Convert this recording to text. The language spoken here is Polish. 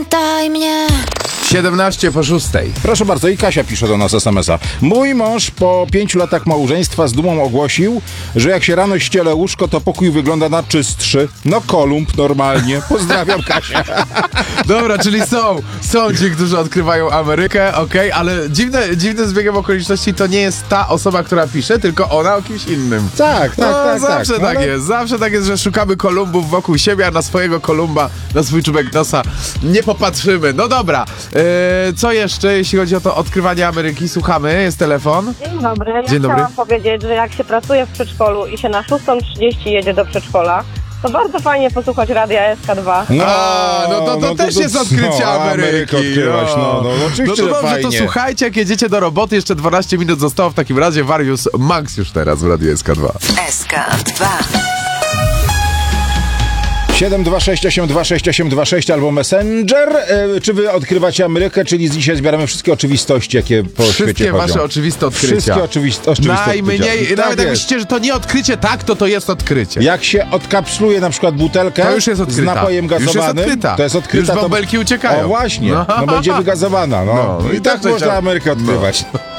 Daj mnie. 17:06. Proszę bardzo, i Kasia pisze do nas SMS-a. Mój mąż po 5 latach małżeństwa z dumą ogłosił, że jak się rano ściele łóżko, to pokój wygląda na czystszy. No Kolumb normalnie. Pozdrawiam, Kasia. Dobra, czyli są ci, którzy odkrywają Amerykę, okej, ale dziwnym zbiegiem okoliczności to nie jest ta osoba, która pisze, tylko ona o kimś innym. Tak. Zawsze tak Ale- jest, zawsze tak jest, że szukamy Kolumbów wokół siebie, a na swojego Kolumba, na swój czubek nosa nie popatrzymy. No dobra, co jeszcze, jeśli chodzi o to odkrywanie Ameryki? Słuchamy, jest telefon. Dzień dobry. Ja Dzień dobry. chciałam powiedzieć, że jak się pracuje w przedszkolu i się na 6:30 jedzie do przedszkola, to bardzo fajnie posłuchać radia SK2. To też jest odkrycie Ameryki. Amerykę odkryłaś, no oczywiście, No to że dobrze, to fajnie. słuchajcie, jak jedziecie do roboty, jeszcze 12 minut zostało w takim razie. Warius Max już teraz w Radiu SK2. SK2. 726826826 albo Messenger. Czy wy odkrywacie Amerykę, czyli dzisiaj zbieramy wszystkie oczywistości, jakie po świecie Wszystkie chodzą. wasze oczywiste odkrycia. Wszystkie oczywiste odkrycia. Najmniej, Tak nawet jak jest. myślicie, że to nie odkrycie, tak, to jest odkrycie. Jak się odkapsluje na przykład butelkę To już jest z odkryta. napojem Już jest gazowanym, odkryta. to jest odkryta. Już bąbelki uciekają. O właśnie, no będzie wygazowana. No. No, I tak to można chciał- Amerykę odkrywać.